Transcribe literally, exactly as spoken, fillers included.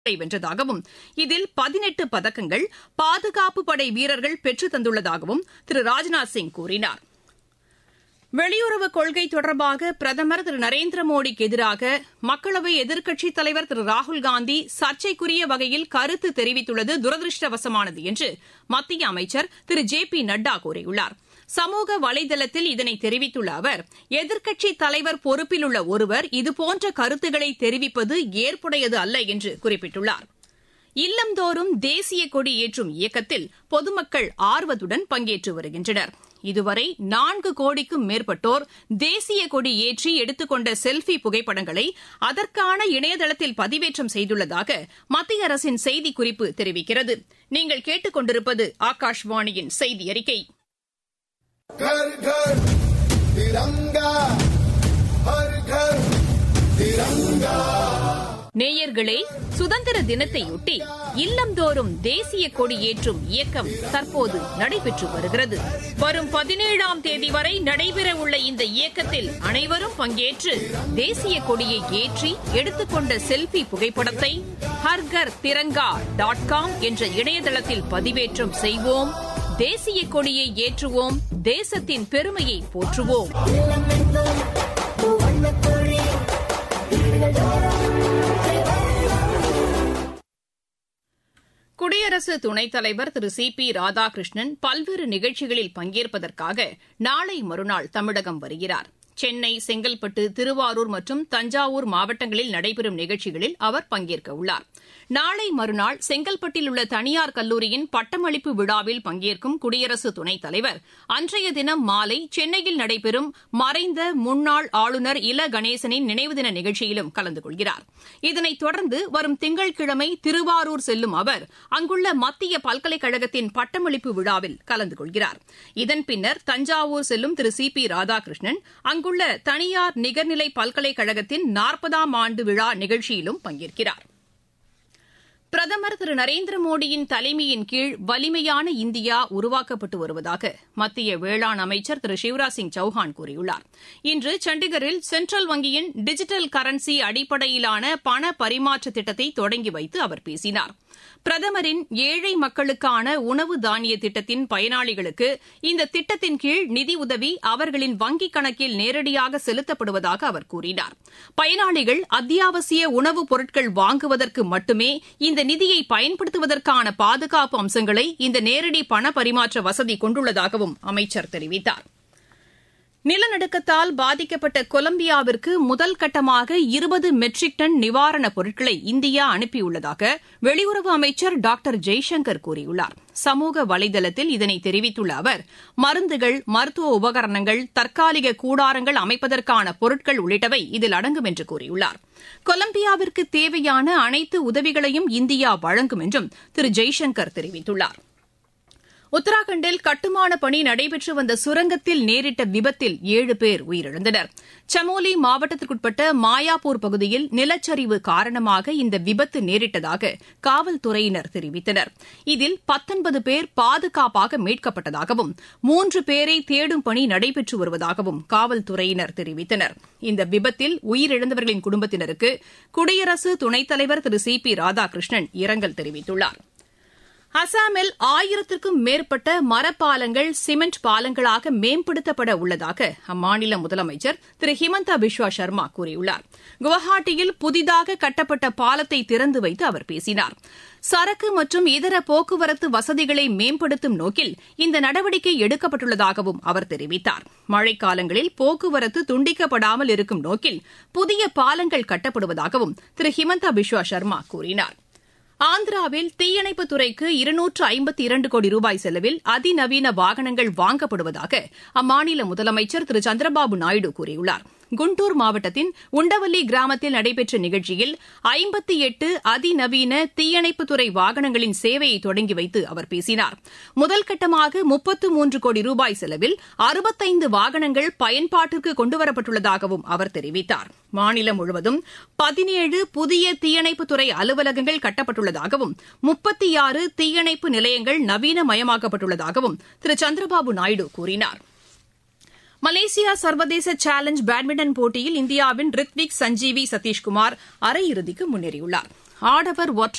வென்றதாகவும் இதில் பதினெட்டு பதக்கங்கள் பாதுகாப்பு படை வீரர்கள் பெற்றுத் தந்துள்ளதாகவும் திரு ராஜ்நாத் சிங் கூறினார். வெளியுறவுக் கொள்கை தொடர்பாக பிரதமர் திரு நரேந்திர மோடிக்கு எதிராக மக்களவை எதிர்க்கட்சித் தலைவர் திரு ராகுல்காந்தி சர்ச்சைக்குரிய வகையில் கருத்து தெரிவித்துள்ளது துரதிருஷ்டவசமானது என்று மத்திய அமைச்சர் திரு ஜே பி நட்டா கூறியுள்ளார். சமூக வலைதளத்தில் இதனை தெரிவித்துள்ள அவர், எதிர்க்கட்சித் தலைவர் பொறுப்பில் உள்ள ஒருவர் இதுபோன்ற கருத்துக்களை தெரிவிப்பது ஏற்புடையது அல்ல என்று குறிப்பிட்டுள்ளார். இல்லந்தோறும் தேசிய கொடி ஏற்றும் இயக்கத்தில் பொதுமக்கள் ஆர்வத்துடன் பங்கேற்று வருகின்றனர். இதுவரை நான்கு கோடிக்கும் மேற்பட்டோர் தேசிய கொடி ஏற்றி எடுத்துக்கொண்ட செல்பி புகைப்படங்களை அதற்கான இணையதளத்தில் பதிவேற்றம் செய்துள்ளதாக மத்திய அரசின் செய்திக்குறிப்பு தெரிவிக்கிறது. நீங்கள் கேட்டுக் கொண்டிருப்பது ஆகாஷ்வாணியின் செய்தி அறிக்கை. घर घर तिरंगा हर घर तिरंगा. நேயர்களே, சுதந்திர தினத்தையொட்டி இல்லந்தோறும் தேசிய கொடி ஏற்றும் இயக்கம் தற்போது நடைபெற்று வருகிறது. வரும் பதினேழாம் தேதி வரை நடைபெறவுள்ள இந்த இயக்கத்தில் அனைவரும் பங்கேற்று தேசிய கொடியை ஏற்றி எடுத்துக்கொண்ட செல்பி புகைப்படத்தை ஹர்கர் திரங்கா டாட் காம் என்ற இணையதளத்தில் பதிவேற்றம் செய்வோம். தேசிய கொடியை ஏற்றுவோம். தேசத்தின் பெருமையை போற்றுவோம். குடியரசு துணைத் தலைவர் திரு சி பி ராதாகிருஷ்ணன் பல்வேறு நிகழ்ச்சிகளில் பங்கேற்பதற்காக நாளை மறுநாள் தமிழகம் வருகிறார். சென்னை, செங்கல்பட்டு, திருவாரூர் மற்றும் தஞ்சாவூர் மாவட்டங்களில் நடைபெறும் நிகழ்ச்சிகளில் அவர் பங்கேற்கவுள்ளார். நாளை மறுநாள் செங்கல்பட்டில் உள்ள தனியார் கல்லூரியின் பட்டமளிப்பு விழாவில் பங்கேற்கும் குடியரசு துணைத் தலைவர் அன்றைய தினம் மாலை சென்னையில் நடைபெறும் மறைந்த முன்னாள் ஆளுநர் இல கணேசனின் நினைவு தின நிகழ்ச்சியிலும் கலந்து கொள்கிறார். இதனைத் தொடர்ந்து வரும் திங்கட்கிழமை திருவாரூர் செல்லும் அவர் அங்குள்ள மத்திய பல்கலைக்கழகத்தின் பட்டமளிப்பு விழாவில் கலந்து கொள்கிறார். இதன் பின்னர் தஞ்சாவூர் செல்லும் திரு சி பி ராதாகிருஷ்ணன் அங்குள்ள தனியார் நிகர்நிலை பல்கலைக்கழகத்தின் நாற்பதாம் ஆண்டு விழா நிகழ்ச்சியிலும் பங்கேற்கிறார். பிரதமர் திரு நரேந்திர மோடியின் தலைமையின் கீழ் வலிமையான இந்தியா உருவாக்கப்பட்டு வருவதாக மத்திய வேளாண் அமைச்சர் திரு சிவராஜ் சிங் சௌஹான் கூறியுள்ளார். இன்று சண்டிகரில் சென்ட்ரல் வங்கியின் டிஜிட்டல் கரன்சி அடிப்படையிலான பண பரிமாற்ற திட்டத்தை தொடங்கி வைத்து அவர் பேசினார். பிரதமரின் ஏழை மக்களுக்கான உணவு தானிய திட்டத்தின் பயனாளிகளுக்கு இந்த திட்டத்தின் கீழ் நிதியுதவி அவர்களின் வங்கிக் கணக்கில் நேரடியாக செலுத்தப்படுவதாக அவர் கூறினார். பயனாளிகள் அத்தியாவசிய உணவுப் பொருட்கள் வாங்குவதற்கு மட்டுமே இந்த நிதியை பயன்படுத்துவதற்கான பாதுகாப்பு அம்சங்களை இந்த நேரடி பண பரிமாற்ற வசதி கொண்டுள்ளதாகவும் அமைச்சர் தெரிவித்தார். நிலநடுக்கத்தால் பாதிக்கப்பட்ட கொலம்பியாவிற்கு முதல் கட்டமாக இருபது மெட்ரிக் டன் நிவாரணப் பொருட்களை இந்தியா அனுப்பியுள்ளதாக வெளியுறவு அமைச்சர் டாக்டர் ஜெய்சங்கர் கூறியுள்ளார். சமூக வலைதளத்தில் இதனை தெரிவித்துள்ள அவர், மருந்துகள், மருத்துவ உபகரணங்கள், தற்காலிக கூடாரங்கள் அமைப்பதற்கான பொருட்கள் உள்ளிட்டவை இதில் அடங்கும் என்று கூறியுள்ளார். கொலம்பியாவிற்கு தேவையான அனைத்து உதவிகளையும் இந்தியா வழங்கும் என்றும் திரு ஜெய்சங்கர் தெரிவித்துள்ளார். உத்தராகண்டில் கட்டுமான பணி நடைபெற்று வந்த சுரங்கத்தில் நேரிட்ட விபத்தில் ஏழு பேர் உயிரிழந்தனர். சமோலி மாவட்டத்திற்குட்பட்ட மாயாப்பூர் பகுதியில் நிலச்சரிவு காரணமாக இந்த விபத்து நேரிட்டதாக காவல்துறையினர் தெரிவித்தனர். இதில் பத்தொன்பது பேர் பாதுகாப்பாக மீட்கப்பட்டதாகவும் மூன்று பேரை தேடும் பணி நடைபெற்று வருவதாகவும் காவல்துறையினர் தெரிவித்தனர். இந்த விபத்தில் உயிரிழந்தவர்களின் குடும்பத்தினருக்கு குடியரசு துணைத் தலைவர் திரு சி பி ராதாகிருஷ்ணன் இரங்கல் தெரிவித்துள்ளார். அசாமில் ஆயிரத்திற்கும் மேற்பட்ட மரப்பாலங்கள் சிமெண்ட் பாலங்களாக மேம்படுத்தப்பட உள்ளதாக அம்மாநில முதலமைச்சர் திரு ஹிமந்தா பிஸ்வா சர்மா கூறியுள்ளார். குவஹாட்டியில் புதிதாக கட்டப்பட்ட பாலத்தை திறந்து வைத்து அவர் பேசினார். சரக்கு மற்றும் இதர போக்குவரத்து வசதிகளை மேம்படுத்தும் நோக்கில் இந்த நடவடிக்கை எடுக்கப்பட்டுள்ளதாகவும் அவர் தெரிவித்தார். மழைக்காலங்களில் போக்குவரத்து துண்டிக்கப்படாமல் இருக்கும் நோக்கில் புதிய பாலங்கள் கட்டப்படுவதாகவும் திரு ஹிமந்தா பிஸ்வா சர்மா கூறினார். ஆந்திராவில் தீயணைப்புத் துறைக்கு இருநூற்று ஐம்பத்தி இரண்டு கோடி ரூபாய் செலவில் அதிநவீன வாகனங்கள் வாங்கப்படுவதாக அம்மாநில முதலமைச்சர் திரு சந்திரபாபு நாயுடு கூறியுள்ளார். குண்டூர் மாவட்டத்தின் உண்டவல்லி கிராமத்தில் நடைபெற்ற நிகழ்ச்சியில் ஐம்பத்தி எட்டு அதிநவீன தீயணைப்புத்துறை வாகனங்களின் சேவையை தொடங்கி வைத்து அவர் பேசினார். முதல் கட்டமாக முப்பத்து மூன்று கோடி ரூபாய் செலவில் அறுபத்தைந்து வாகனங்கள் பயன்பாட்டிற்கு கொண்டுவரப்பட்டுள்ளதாகவும் அவர் தெரிவித்தார். மாநிலம் முழுவதும் பதினேழு புதிய தீயணைப்புத்துறை அலுவலகங்கள் கட்டப்பட்டுள்ளதாகவும் முப்பத்தி ஆறு தீயணைப்பு நிலையங்கள் நவீனமயமாக்கப்பட்டுள்ளதாகவும் திரு சந்திரபாபு நாயுடு கூறினார். மலேசியா சர்வதேச சேலஞ்ச் பேட்மிண்டன் போட்டியில் இந்தியாவின் ரித்விக் சஞ்சீவி சதீஷ்குமார் அரையிறுதிக்கு முன்னேறியுள்ளார். ஆடவர் ஒற்றையர்